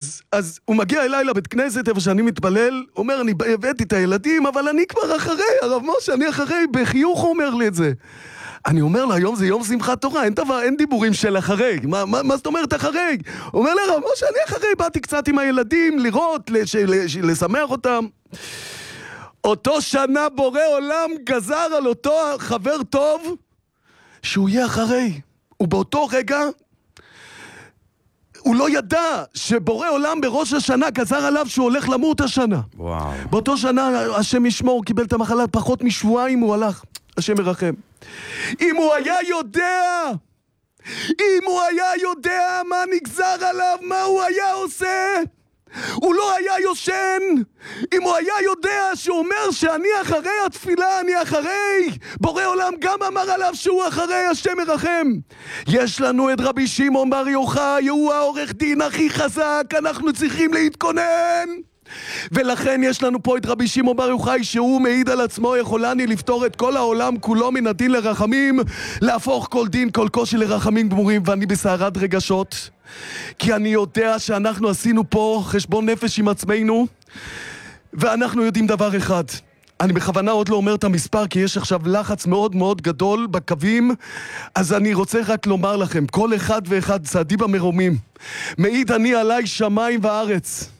אז הוא מגיע אליי לבית כנסת, איפה שאני מתפלל, אומר, אני הבאתי את הילדים, אבל אני כבר אחרי, הרב משה, אני אחרי, בחיוך הוא אומר לי את זה. אני אומר לו, היום זה יום שמחת תורה, אין דיבורים של אחרי, מה זאת אומרת אחרי? הוא אומר לי, הרב משה, אני אחרי, באתי קצת עם הילדים, לראות, לשמח אותם. אותו שנה בורא עולם גזר על אותו חבר טוב, שהוא יהיה אחרי. ובאותו רגע, הוא לא ידע שבורא עולם בראש השנה גזר עליו שהוא הולך למות השנה. וואו. באותו שנה השם ישמור, קיבל את המחלה, פחות משבועיים הוא הלך. השם מרחם. אם הוא היה יודע מה נגזר עליו, מה הוא היה עושה, הוא לא היה יושן. אם הוא היה יודע שהוא אומר שאני אחרי התפילה, אני אחרי, בורא עולם גם אמר עליו שהוא אחרי, השם מרחם. יש לנו את רבי שמעון בר יוחאי, הוא העורך דין הכי חזק, אנחנו צריכים להתכונן. ולכן יש לנו פה את רבי שמעון בר יוחאי, שהוא מעיד על עצמו, יכולני לפתור את כל העולם כולו מן הדין לרחמים, להפוך כל דין כל קושי לרחמים גמורים. ואני בסערת רגשות, כי אני יודע שאנחנו עשינו פה חשבון נפש עם עצמנו, ואנחנו יודעים דבר אחד. אני בכוונה עוד לא אומר את המספר, כי יש עכשיו לחץ מאוד מאוד גדול בקווים, אז אני רוצה רק לומר לכם, כל אחד ואחד צעדי במרומים, מעיד אני עליי שמיים וארץ.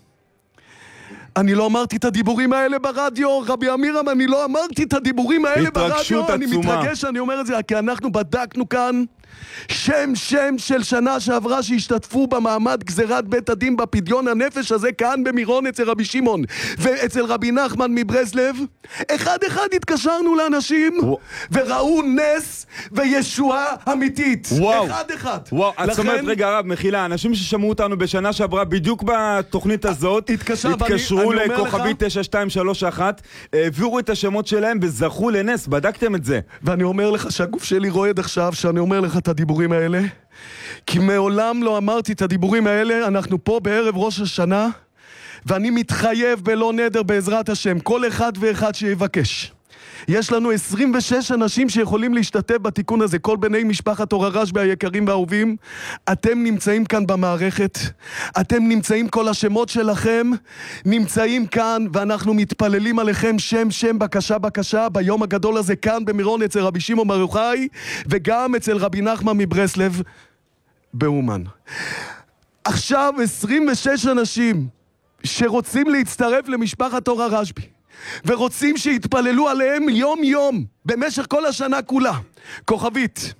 אני לא אמרתי את הדיבורים האלה ברדיו, רבי אמירם, אני לא אמרתי את הדיבורים האלה ברדיו, אני מתרגש, אני אומר את זה, כי אנחנו בדקנו כאן שם של שנה שעברה שהשתתפו במעמד גזירת בית הדין בפדיון הנפש הזה כאן במירון אצל רבי שמעון ואצל רבי נחמן מברסלב. אחד התקשרנו לאנשים וראו נס וישועה אמיתית. אחד. וואו, את אומרת, רגע הרב, מחילה, אנשים ששמעו אותנו בשנה שעברה בדיוק בתוכנית הזאת התקשרו לכוכבי 9231, העבירו את השמות שלהם וזכו לנס, בדקתם את זה. ואני אומר לך שהגוף שלי רועד עכשיו שאני אומר לך את הדיבורים האלה, כי מעולם לא אמרתי את הדיבורים האלה. אנחנו פה בערב ראש השנה, ואני מתחייב בלא נדר בעזרת השם, כל אחד ואחד שיבקש. יש לנו 26 אנשים שיכולים להשתתף בתיקון הזה, כל בני משפחת אור הרשב"י היקרים והאהובים. אתם נמצאים כאן במערכת, אתם נמצאים, כל השמות שלכם נמצאים כאן, ואנחנו מתפללים עליכם שם בקשה ביום הגדול הזה כאן במירון אצל רבי שמעון בר יוחאי וגם אצל רבי נחמן מברסלב באומן. עכשיו 26 אנשים שרוצים להצטרף למשפחת אור הרשב"י ורוצים שיתפללו עליהם יום במשך כל השנה כולה. כוכבית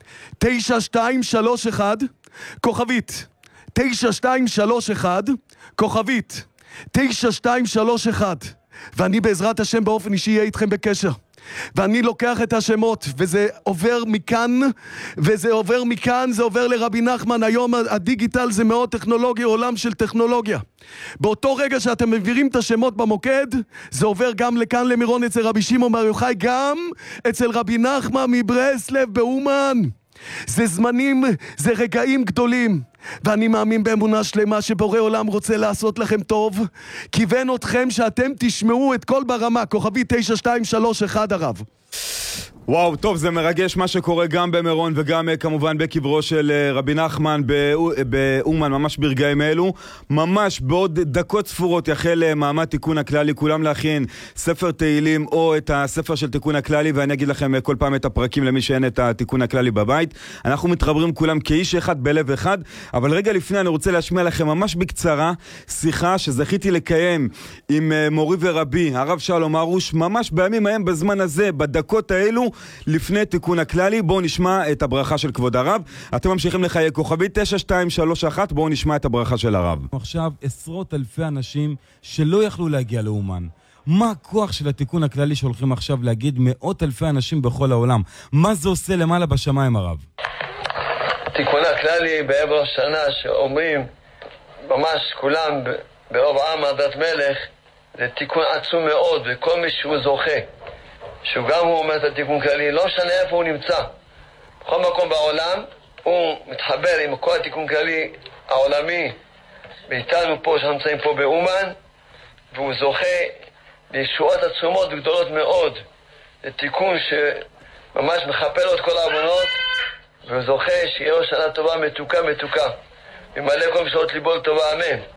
9231, כוכבית 9231, כוכבית 9231, ואני בעזרת השם באופן אישי יהיה איתכם בקשר, ואני לוקח את השמות וזה עובר מכאן וזה עובר מכאן, זה עובר לרבי נחמן. היום הדיגיטל זה מאוד טכנולוגיה, עולם של טכנולוגיה. באותו רגע שאתם מעבירים את השמות במוקד, זה עובר גם לכאן למירון אצל רבי שמעון בר יוחאי, גם אצל רבי נחמן מברסלב באומן. זה זמנים, זה רגעים גדולים, ואני מאמין באמונה שלמה שבורא עולם רוצה לעשות לכם טוב. כיוון אתכם שאתם תשמעו את כל ברמה. כוכבי 9231 הרב. וואו, טוב, זה מרגש מה שקורה גם במירון וגם כמובן בקברו של רבי נחמן באומן, ממש ברגעים אלו. ממש בעוד דקות ספורות יחל מעמד תיקון הכללי, כולם להכין ספר תהילים או את הספר של תיקון הכללי, ואני אגיד לכם כל פעם את הפרקים למי שאין את התיקון הכללי בבית. אנחנו מתחברים כולם כאיש אחד בלב אחד, אבל רגע לפני אני רוצה להשמיע לכם ממש בקצרה שיחה שזכיתי לקיים עם מורי ורבי הרב שלום הרוש, ממש בימים ההם בזמן הזה, בדקות האלו לפני תיקון הכללי. בואו נשמע את הברכה של כבוד הרב. אתם ממשיכים לחיי כוכבי 9231, בואו נשמע את הברכה של הרב. עכשיו עשרות אלפי אנשים שלא יכלו להגיע לאומן. מה הכוח של התיקון הכללי שהולכים עכשיו להגיד מאות אלפי אנשים בכל העולם? מה זה עושה למעלה בשמיים הרב? התיקון הכללי בערב ראש השנה שאומרים ממש כולם ברוב עם עדת מלך, זה תיקון עצום מאוד, וכל מי שהוא זוכה שהוא גם הוא אומר את התיקון כללי, לא משנה איפה הוא נמצא, בכל מקום בעולם הוא מתחבר עם כל התיקון כללי העולמי ואיתנו פה שנמצאים פה באומן, והוא זוכה בישועות עצומות וגדולות מאוד. זה תיקון שממש מכפל לו את כל העוונות, והוא זוכה שיהיה לו שנה טובה מתוקה ממלא כל משעות ליבו לטובה, אמן.